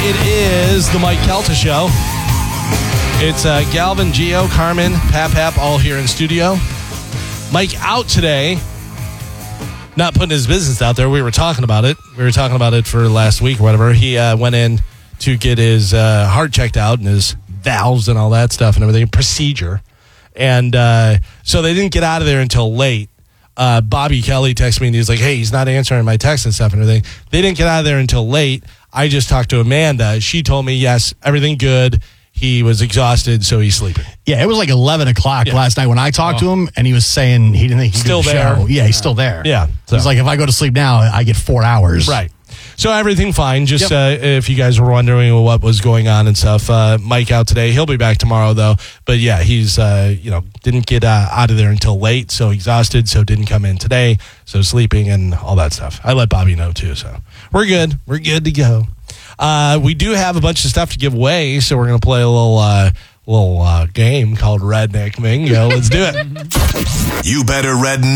It is the Mike Kelta Show. It's Galvin, Gio, Carmen, Pap, all here in studio. Mike out today. Not putting his business out there. We were talking about it. For last week or whatever. He went in to get his heart checked out and his valves and all that stuff and everything. Procedure. And so they didn't get out of there until late. Bobby Kelly texted me and he's like, hey, he's not answering my text and stuff and everything. They didn't get out of there until late. I just talked to Amanda. She told me, yes, everything good. He was exhausted, so he's sleeping. Yeah, it was like 11 o'clock last night when I talked to him, and he was saying he didn't think he could do the show. Yeah, he's still there. Yeah. So. He's like, if I go to sleep now, I get 4 hours. Right. So everything fine. Just if you guys were wondering what was going on and stuff, Mike out today. He'll be back tomorrow, though. But, yeah, he's, didn't get out of there until late, so exhausted, so didn't come in today, so sleeping and all that stuff. I let Bobby know, too, so we're good. We're good to go. We do have a bunch of stuff to give away, so we're going to play a little game called Redneck Bingo. Let's do it. You better redneck.